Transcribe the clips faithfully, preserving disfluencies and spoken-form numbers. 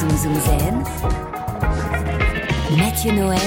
Zoom Zoom Zen, Mathieu Noël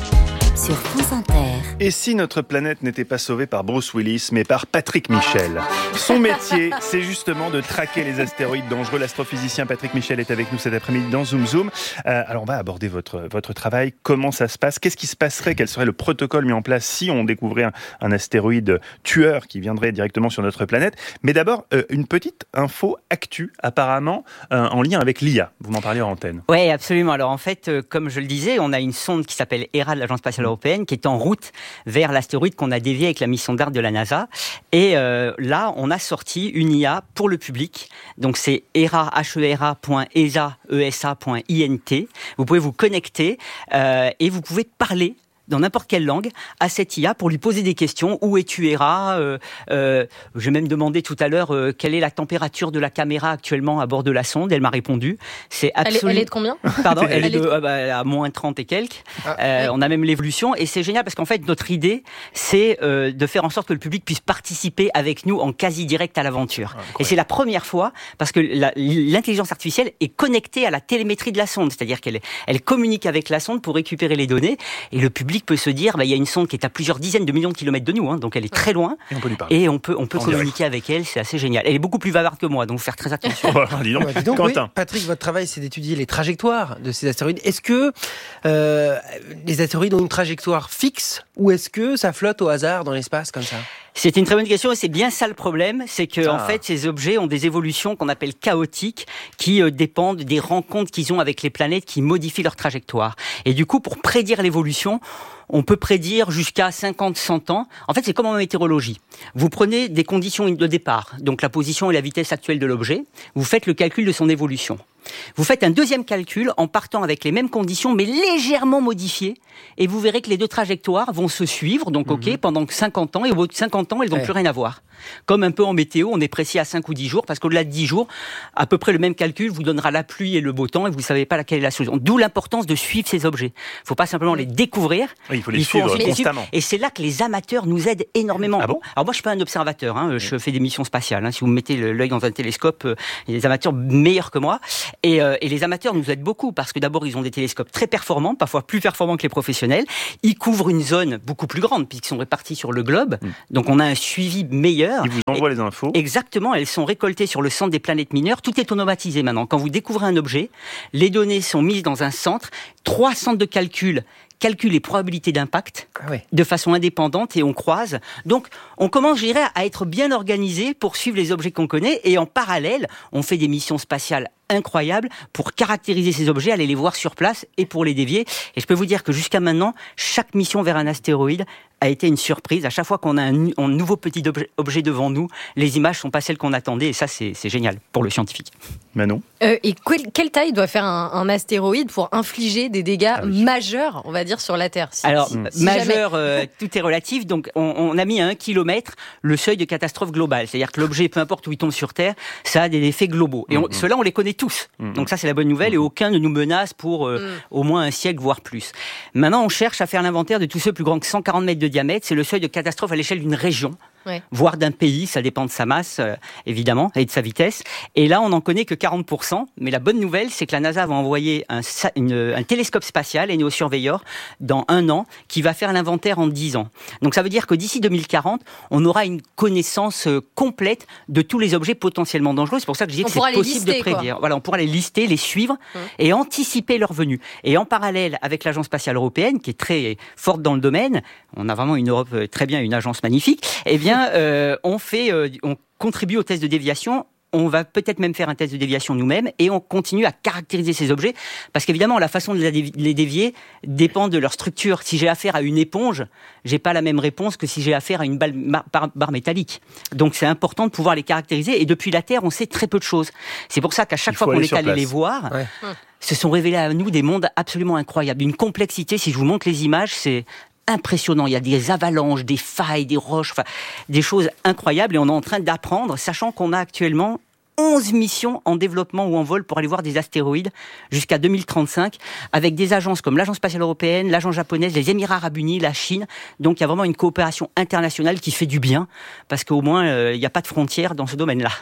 sur France Inter. Et si notre planète n'était pas sauvée par Bruce Willis, mais par Patrick Michel? Son métier, c'est justement de traquer les astéroïdes dangereux. L'astrophysicien Patrick Michel est avec nous cet après-midi dans Zoom Zoom. Euh, alors on va aborder votre, votre travail. Comment ça se passe? Qu'est-ce qui se passerait? Quel serait le protocole mis en place si on découvrait un, un astéroïde tueur qui viendrait directement sur notre planète? Mais d'abord, euh, une petite info actu, apparemment, euh, en lien avec l'I A. Vous m'en parlez en antenne. Oui, absolument. Alors en fait, euh, comme je le disais, on a une sonde qui s'appelle E R A de l'Agence spatiale européenne qui est en route vers l'astéroïde qu'on a dévié avec la mission DART de la NASA. Et euh, là, on a sorti une I A pour le public. Donc c'est era, H E R A point E S A, E S A point I N T. Vous pouvez vous connecter euh, et vous pouvez parler dans n'importe quelle langue, à cette I A pour lui poser des questions. Où es-tu, E R A? euh, euh, J'ai même demandé tout à l'heure euh, quelle est la température de la caméra actuellement à bord de la sonde. Elle m'a répondu. C'est absolument... elle, est, elle est de combien? Pardon, elle, elle est de, est de... euh, bah, à moins trente et quelques. Ah, euh, oui. On a même l'évolution. Et c'est génial parce qu'en fait, notre idée, c'est euh, de faire en sorte que le public puisse participer avec nous en quasi-direct à l'aventure. Ah, et c'est la première fois parce que la, l'intelligence artificielle est connectée à la télémétrie de la sonde. C'est-à-dire qu'elle elle communique avec la sonde pour récupérer les données. Et le public peut se dire, bah, il y a une sonde qui est à plusieurs dizaines de millions de kilomètres de nous, hein, donc elle est très loin. Et on peut lui parler. Et on peut, on peut en communiquer direct avec elle, c'est assez génial. Elle est beaucoup plus bavarde que moi, donc faut faire très attention. Oh, bah, dis donc, Ouais, dis donc, Quentin. oui, Patrick, votre travail, c'est d'étudier les trajectoires de ces astéroïdes. Est-ce que euh, les astéroïdes ont une trajectoire fixe ou est-ce que ça flotte au hasard dans l'espace comme ça? C'est une très bonne question et c'est bien ça le problème, c'est que ah. en fait ces objets ont des évolutions qu'on appelle chaotiques qui euh, dépendent des rencontres qu'ils ont avec les planètes qui modifient leur trajectoire. Et du coup, pour prédire l'évolution, on peut prédire jusqu'à cinquante à cent ans. En fait, c'est comme en météorologie. Vous prenez des conditions de départ, donc la position et la vitesse actuelle de l'objet, vous faites le calcul de son évolution. Vous faites un deuxième calcul en partant avec les mêmes conditions, mais légèrement modifiées, et vous verrez que les deux trajectoires vont se suivre, donc ok, mmh. pendant cinquante ans, et au bout de cinquante ans, elles n'ont ouais. plus rien à voir. Comme un peu en météo, on est précis à cinq ou dix jours, parce qu'au-delà de dix jours, à peu près le même calcul vous donnera la pluie et le beau temps, et vous ne savez pas laquelle est la solution. D'où l'importance de suivre ces objets. Il ne faut pas simplement les découvrir, oui, il faut les il faut suivre ensuite constamment. Les suivre. Et c'est là que les amateurs nous aident énormément. Ah bon? Alors moi, je ne suis pas un observateur, hein, je fais des missions spatiales. Hein. Si vous mettez l'œil dans un télescope, euh, il y a des amateurs meilleurs que moi. Et, euh, et les amateurs nous aident beaucoup, parce que d'abord, ils ont des télescopes très performants, parfois plus performants que les professionnels. Ils couvrent une zone beaucoup plus grande, puisqu'ils sont répartis sur le globe. Mmh. Donc on a un suivi meilleur. Ils vous envoient et, les infos. Exactement, elles sont récoltées sur le centre des planètes mineures. Tout est automatisé maintenant. Quand vous découvrez un objet, les données sont mises dans un centre, trois centres de calcul calcule les probabilités d'impact ah ouais. de façon indépendante et on croise. Donc, on commence, je dirais, à être bien organisé pour suivre les objets qu'on connaît et en parallèle, on fait des missions spatiales incroyables pour caractériser ces objets, aller les voir sur place et pour les dévier. Et je peux vous dire que jusqu'à maintenant, chaque mission vers un astéroïde a été une surprise. À chaque fois qu'on a un, un nouveau petit objet, objet devant nous, les images sont pas celles qu'on attendait et ça, c'est, c'est génial pour le scientifique. Manon euh, Et quel, quelle taille doit faire un, un astéroïde pour infliger des dégâts ah oui. majeurs, on va dire, sur la Terre? Si, Alors, si, mmh. si majeur, euh, tout est relatif. Donc, on, on a mis à un kilomètre le seuil de catastrophe globale. C'est-à-dire que l'objet, peu importe où il tombe sur Terre, ça a des effets globaux. Et on, mmh. ceux-là, on les connaît tous. Mmh. Donc ça, c'est la bonne nouvelle. Mmh. Et aucun ne nous menace pour euh, mmh. au moins un siècle, voire plus. Maintenant, on cherche à faire l'inventaire de tous ceux plus grands que cent quarante mètres de diamètre. C'est le seuil de catastrophe à l'échelle d'une région. Ouais. Voire d'un pays, ça dépend de sa masse, euh, évidemment, et de sa vitesse. Et là, on n'en connaît que quarante pour cent. Mais la bonne nouvelle, c'est que la NASA va envoyer un, une, un télescope spatial, Eneo Surveyor, dans un an, qui va faire l'inventaire en dix ans. Donc ça veut dire que d'ici deux mille quarante, on aura une connaissance euh, complète de tous les objets potentiellement dangereux. C'est pour ça que je dis que c'est possible lister, de prédire. Quoi. Voilà, on pourra les lister, les suivre mmh. et anticiper leur venue. Et en parallèle, avec l'Agence spatiale européenne, qui est très forte dans le domaine, on a vraiment une Europe très bien, une agence magnifique, eh bien, Euh, on fait, euh, on contribue au test de déviation. On va peut-être même faire un test de déviation nous-mêmes et on continue à caractériser ces objets parce qu'évidemment la façon de les dévier dépend de leur structure. Si j'ai affaire à une éponge, j'ai pas la même réponse que si j'ai affaire à une balle, barre, barre métallique. Donc c'est important de pouvoir les caractériser et depuis la Terre on sait très peu de choses. C'est pour ça qu'à chaque fois qu'on est allé les voir, ouais. se sont révélés à nous des mondes absolument incroyables, une complexité. Si je vous montre les images, c'est impressionnant, il y a des avalanches, des failles, des roches, enfin, des choses incroyables et on est en train d'apprendre, sachant qu'on a actuellement onze missions en développement ou en vol pour aller voir des astéroïdes jusqu'à deux mille trente-cinq avec des agences comme l'Agence spatiale européenne, l'Agence japonaise, les Émirats arabes unis, la Chine. Donc il y a vraiment une coopération internationale qui fait du bien parce qu'au moins il euh, n'y a pas de frontières dans ce domaine-là.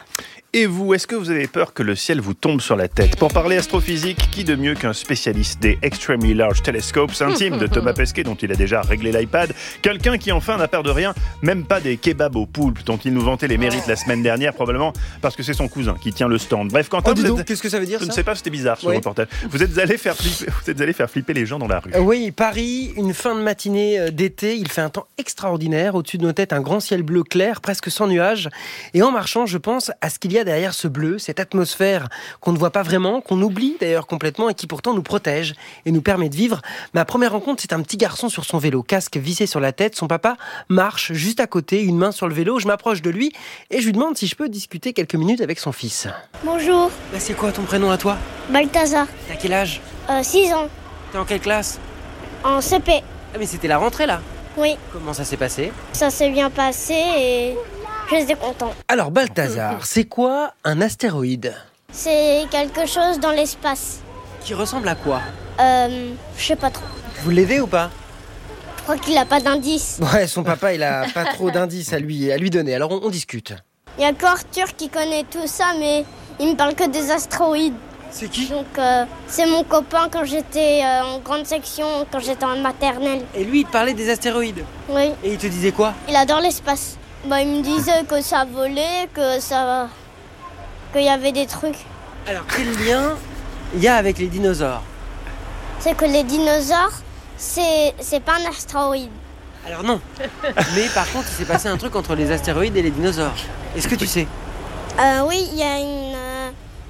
Et vous, est-ce que vous avez peur que le ciel vous tombe sur la tête? Pour parler astrophysique, qui de mieux qu'un spécialiste des Extremely Large Telescopes intimes de Thomas Pesquet, dont il a déjà réglé l'iPad, quelqu'un qui enfin n'a peur de rien, même pas des kebabs aux poulpes dont il nous vantait les mérites la semaine dernière, probablement parce que c'est son cousin qui tient le stand. Bref, Quentin, Oh, dis vous donc, êtes... qu'est-ce que ça veut dire Je ça ne sais pas, c'était bizarre ce Oui. reportage. Vous êtes allé faire flipper, vous êtes allé faire flipper les gens dans la rue. Euh, Oui, Paris, une fin de matinée euh, d'été, il fait un temps extraordinaire, au-dessus de nos têtes un grand ciel bleu clair, presque sans nuages, et en marchant, je pense à ce qu'il y a derrière ce bleu, cette atmosphère qu'on ne voit pas vraiment, qu'on oublie d'ailleurs complètement et qui pourtant nous protège et nous permet de vivre. Ma première rencontre, c'est un petit garçon sur son vélo, casque vissé sur la tête, son papa marche juste à côté, une main sur le vélo, je m'approche de lui et je lui demande si je peux discuter quelques minutes avec son fils. Bonjour, Bah, c'est quoi ton prénom à toi? Balthazar, T'as quel âge? euh, six ans, T'es en quelle classe? en C P. Ah mais c'était la rentrée là. Oui, Comment ça s'est passé? ça s'est bien passé et j'étais content. Alors Balthazar, c'est quoi un astéroïde? C'est quelque chose dans l'espace. Qui ressemble à quoi? Euh, je sais pas trop. Vous l'aidez ou pas? Je crois qu'il a pas d'indice. Ouais, son papa il a pas trop d'indices à lui, à lui donner, alors on, on discute. Il y a qu'Arthur qui connaît tout ça, mais il me parle que des astéroïdes. C'est qui? Donc euh, c'est mon copain quand j'étais euh, en grande section, quand j'étais en maternelle. Et lui il te parlait des astéroïdes. Oui, Et il te disait quoi? il adore l'espace. Bah, il me disait que ça volait, que ça... qu'il y avait des trucs. Alors quel lien il y a avec les dinosaures? C'est que les dinosaures, c'est c'est pas un astéroïde. Alors non. Mais par contre il s'est passé un truc entre les astéroïdes et les dinosaures. Est-ce que tu sais? Euh, oui, il y a une euh,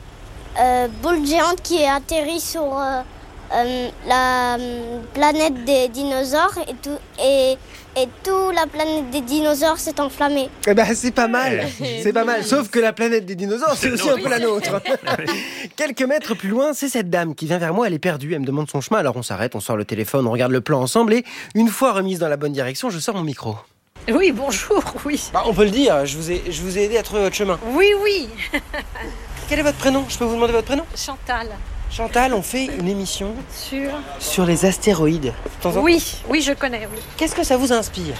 euh, boule géante qui est atterrie sur euh, euh, la euh, planète des dinosaures et tout et et toute la planète des dinosaures s'est enflammée. Eh ben c'est pas mal, c'est pas mal. Sauf que la planète des dinosaures, c'est aussi un peu la nôtre. Quelques mètres plus loin, c'est cette dame qui vient vers moi, elle est perdue, elle me demande son chemin, alors on s'arrête, on sort le téléphone, on regarde le plan ensemble et une fois remise dans la bonne direction, je sors mon micro. Oui, bonjour, oui. Bah, on peut le dire, je vous ai, je vous ai aidé à trouver votre chemin. Oui, oui. Quel est votre prénom? Je peux vous demander votre prénom? Chantal, Chantal, on fait une émission sur... sur les astéroïdes. De temps en temps. Oui, oui, je connais, oui. Qu'est-ce que ça vous inspire?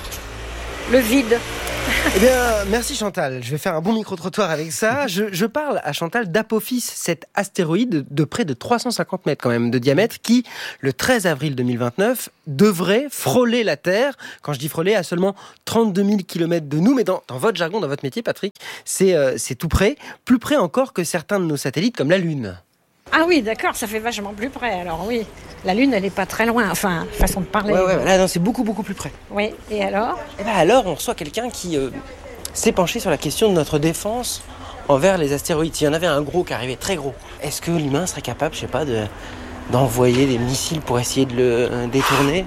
Le vide. Eh bien, merci Chantal. Je vais faire un bon micro-trottoir avec ça. Je, je parle à Chantal d'Apophis, cet astéroïde de près de trois cent cinquante mètres quand même de diamètre qui, le treize avril deux mille vingt-neuf, devrait frôler la Terre. Quand je dis frôler, à seulement trente-deux mille kilomètres de nous. Mais dans, dans votre jargon, dans votre métier, Patrick, c'est, euh, c'est tout près. Plus près encore que certains de nos satellites comme la Lune. Ah oui, d'accord, ça fait vachement plus près. Alors oui, la Lune, elle est pas très loin. Enfin, façon de parler. Ouais, ouais, là, non, c'est beaucoup, beaucoup plus près. Oui, et alors? Et bien alors, on reçoit quelqu'un qui euh, s'est penché sur la question de notre défense envers les astéroïdes. S'il y en avait un gros qui arrivait, très gros, est-ce que l'humain serait capable, je sais pas, de, d'envoyer des missiles pour essayer de le euh, détourner?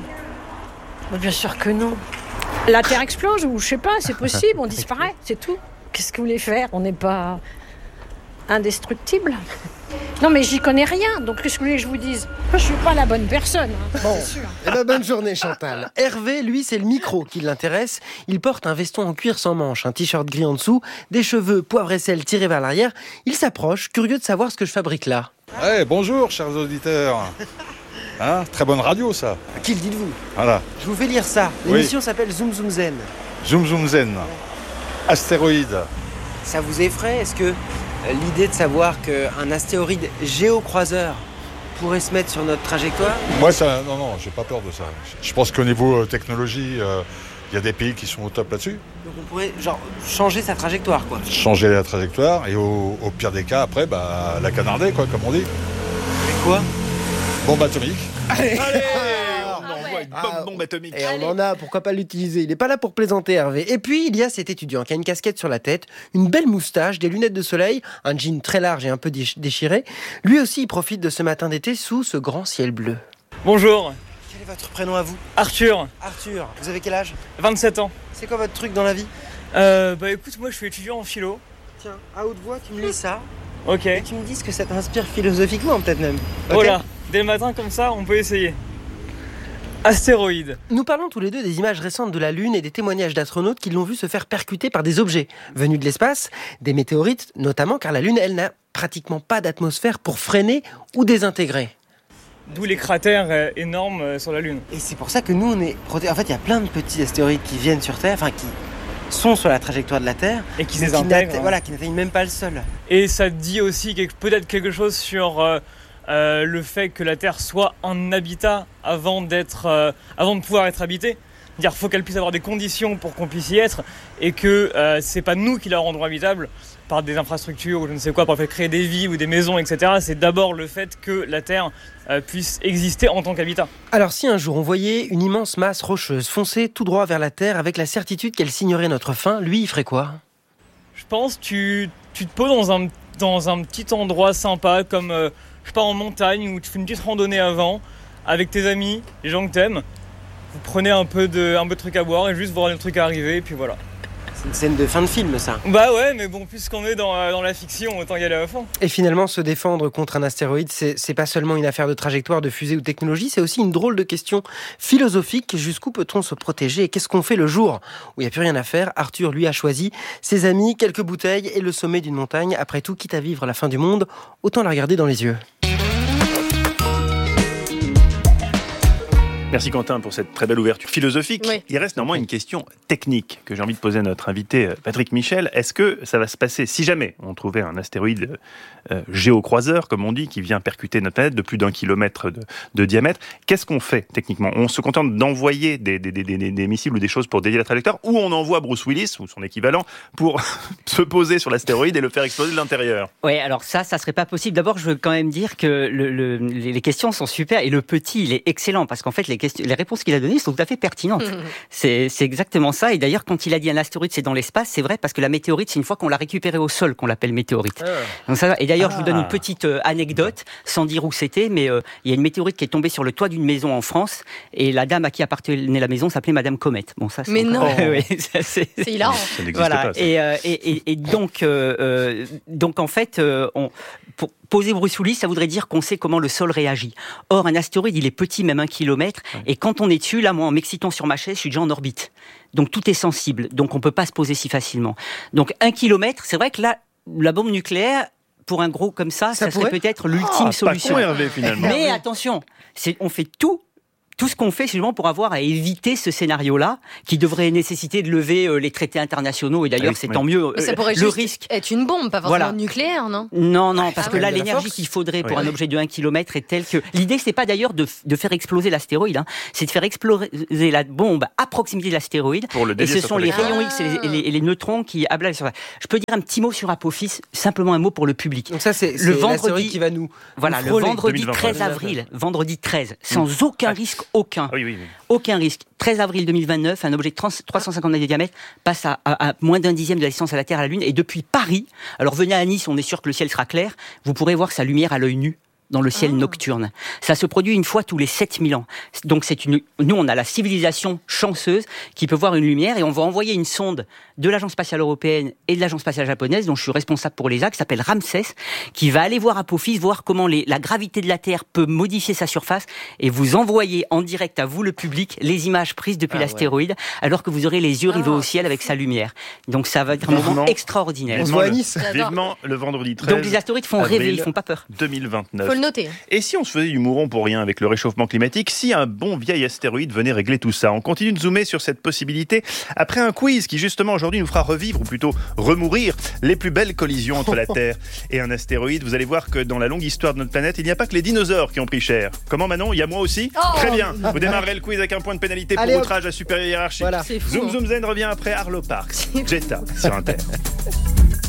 Mais bien sûr que non. La Terre explose ou je sais pas, c'est possible, on disparaît, c'est tout. Qu'est-ce que vous voulez faire? On n'est pas indestructible. Non mais j'y connais rien, donc qu'est-ce que vous voulez que je vous dise? Je suis pas la bonne personne, hein, Bon, c'est sûr. eh ben, bonne journée Chantal. Hervé, lui, c'est le micro qui l'intéresse. Il porte un veston en cuir sans manches, un t-shirt gris en dessous, des cheveux poivre et sel tirés vers l'arrière. Il s'approche, curieux de savoir ce que je fabrique là. Hey, bonjour, chers auditeurs. Hein, très bonne radio, ça. Qui le dites-vous? Voilà. Je vous fais lire ça. L'émission s'appelle Zoom Zoom Zen. Zoom Zoom Zen. Astéroïde. Ça vous effraie? Est-ce que euh, l'idée de savoir qu'un astéroïde géocroiseur pourrait se mettre sur notre trajectoire? Moi, ça, non, non, j'ai pas peur de ça. Je pense qu'au niveau euh, technologie, il euh, y a des pays qui sont au top là-dessus. Donc on pourrait genre changer sa trajectoire, quoi. Changer la trajectoire et au, au pire des cas, après, bah, la canarder, quoi, comme on dit. Et quoi? Bombe atomique. Allez, Ah, on envoie une Ah, bombe atomique. Et on en a, pourquoi pas l'utiliser? Il n'est pas là pour plaisanter, Hervé. Et puis, il y a cet étudiant qui a une casquette sur la tête, une belle moustache, des lunettes de soleil, un jean très large et un peu déch- déchiré. Lui aussi, il profite de ce matin d'été sous ce grand ciel bleu. Bonjour, Quel est votre prénom à vous? Arthur, Arthur. Vous avez quel âge? vingt-sept ans. C'est quoi votre truc dans la vie? Euh, bah écoute, moi je suis étudiant en philo. Tiens, à haute voix, tu me lis ça. Ok. Et tu me dis ce que ça t'inspire philosophiquement, peut-être même. Ok. Oh là, dès le matin comme ça, on peut essayer. Astéroïde. Nous parlons tous les deux des images récentes de la Lune et des témoignages d'astronautes qui l'ont vu se faire percuter par des objets venus de l'espace, des météorites notamment, car la Lune, elle, n'a pratiquement pas d'atmosphère pour freiner ou désintégrer. D'où les cratères euh, énormes euh, sur la Lune. Et c'est pour ça que nous, on est protégés. En fait, il y a plein de petits astéroïdes qui viennent sur Terre, enfin qui sont sur la trajectoire de la Terre et qui mais les qui intègrent. n'atte- Voilà, qui n'atteignent même pas le sol. Et ça dit aussi quelque- peut-être quelque chose sur euh, euh, le fait que la Terre soit un habitat avant, d'être, euh, avant de pouvoir être habitée. Il faut qu'elle puisse avoir des conditions pour qu'on puisse y être et que euh, c'est pas nous qui la rendrons habitable par des infrastructures ou je ne sais quoi, par le fait de créer des villes ou des maisons, et cetera. C'est d'abord le fait que la Terre euh, puisse exister en tant qu'habitat. Alors si un jour on voyait une immense masse rocheuse foncer tout droit vers la Terre avec la certitude qu'elle signerait notre fin, lui il ferait quoi ? Je pense que tu, tu te poses dans un, dans un petit endroit sympa comme euh, je sais pas, en montagne où tu fais une petite randonnée avant avec tes amis, les gens que t'aimes. Vous prenez un peu de, un peu de trucs à boire et juste voir le truc arriver et puis voilà. C'est une scène de fin de film ça. Bah ouais, mais bon, puisqu'on est dans, euh, dans la fiction, autant y aller à fond. Et finalement, se défendre contre un astéroïde, c'est, c'est pas seulement une affaire de trajectoire, de fusée ou de technologie, c'est aussi une drôle de question philosophique. Jusqu'où peut-on se protéger et qu'est-ce qu'on fait le jour où il n'y a plus rien à faire ? Arthur, lui, a choisi ses amis, quelques bouteilles et le sommet d'une montagne. Après tout, quitte à vivre la fin du monde, autant la regarder dans les yeux. Merci Quentin pour cette très belle ouverture philosophique. Oui. Il reste néanmoins une question technique que j'ai envie de poser à notre invité Patrick Michel. Est-ce que ça va se passer, si jamais on trouvait un astéroïde euh, géocroiseur, comme on dit, qui vient percuter notre planète de plus d'un kilomètre de, de diamètre, qu'est-ce qu'on fait techniquement ? On se contente d'envoyer des, des, des, des, des missiles ou des choses pour dévier la trajectoire, ou on envoie Bruce Willis, ou son équivalent, pour se poser sur l'astéroïde et le faire exploser de l'intérieur ? Oui, alors ça, ça serait pas possible. D'abord, je veux quand même dire que le, le, les questions sont super et le petit, il est excellent parce qu'en fait, les, questions, les réponses qu'il a données sont tout à fait pertinentes. Mmh. C'est, c'est exactement ça. Et d'ailleurs, quand il a dit un astéroïde, c'est dans l'espace, c'est vrai parce que la météorite, c'est une fois qu'on l'a récupérée au sol qu'on l'appelle météorite. Ah. Donc ça, et d'ailleurs, ah. je vous donne une petite euh, anecdote, sans dire où c'était, mais euh, il y a une météorite qui est tombée sur le toit d'une maison en France et la dame à qui appartenait la maison s'appelait Madame Comète. Bon, ça, c'est mais encore... non, oui, ça, c'est... c'est hilarant. Ça n'existe voilà. pas. Ça. Et, euh, et, et, et donc, euh, euh, donc en fait, euh, on, pour poser Bruce Willis, ça voudrait dire qu'on sait comment le sol réagit. Or, un astéroïde, il est petit, même un kilomètre, ouais. Et quand on est dessus, là, moi, en m'excitant sur ma chaise, je suis déjà en orbite. Donc tout est sensible, donc on peut pas se poser si facilement. Donc un kilomètre, c'est vrai que là, la bombe nucléaire, pour un gros comme ça, ça, ça serait peut-être l'ultime ah, solution. Pas con, Hervé, finalement. Mais attention, c'est, on fait tout. Tout ce qu'on fait, c'est justement pour avoir à éviter ce scénario-là, qui devrait nécessiter de lever euh, les traités internationaux. Et d'ailleurs, oui, c'est oui. tant mieux. Mais ça pourrait le juste risque être une bombe, pas forcément voilà. nucléaire, non ? Non, non, parce ah, que oui, là, l'énergie qu'il faudrait pour oui. un objet de un kilomètre est telle que... L'idée, c'est pas d'ailleurs de, de faire exploser l'astéroïde, hein. C'est de faire exploser la bombe à proximité de l'astéroïde. Pour le et ce sont les rayons X et les, et, les, et les neutrons qui ablent sur ça. Je peux dire un petit mot sur Apophis, simplement un mot pour le public. Donc ça, c'est, le c'est vendredi qui va nous Voilà, nous le vendredi treize avril, vendredi treize, sans aucun risque, aucun. Oui, oui, oui. Aucun risque. treize avril deux mille vingt-neuf, un objet de trois cent cinquante mètres de diamètre passe à, à, à moins d'un dixième de la distance à la Terre, à la Lune. Et depuis Paris, alors venez à Nice, on est sûr que le ciel sera clair, vous pourrez voir sa lumière à l'œil nu dans le ciel oh. nocturne. Ça se produit une fois tous les sept mille ans. Donc c'est une, nous on a la civilisation chanceuse qui peut voir une lumière et on va envoyer une sonde de l'Agence spatiale européenne et de l'Agence spatiale japonaise, dont je suis responsable pour l'E S A, qui s'appelle Ramsès, qui va aller voir Apophis, voir comment les, la gravité de la Terre peut modifier sa surface et vous envoyer en direct à vous le public les images prises depuis ah, l'astéroïde, ouais. alors que vous aurez les yeux rivés ah, au ciel avec sa lumière. Donc ça va être un moment extraordinaire. On se voit à Nice. Vivement le vendredi treize. Donc les astéroïdes font rêver, ils font pas peur. deux mille vingt-neuf. Le noter. Et si on se faisait du mouron pour rien avec le réchauffement climatique, si un bon vieil astéroïde venait régler tout ça? On continue de zoomer sur cette possibilité après un quiz qui justement aujourd'hui nous fera revivre, ou plutôt remourir, les plus belles collisions entre la Terre et un astéroïde. Vous allez voir que dans la longue histoire de notre planète, il n'y a pas que les dinosaures qui ont pris cher. Comment Manon? Il y a moi aussi? Oh Très bien. Vous démarrerez le quiz avec un point de pénalité pour Allez, outrage à supérieure hiérarchie. Voilà. Zoom Zoom Zen revient après Arlo Parks. Jetta sur Inter.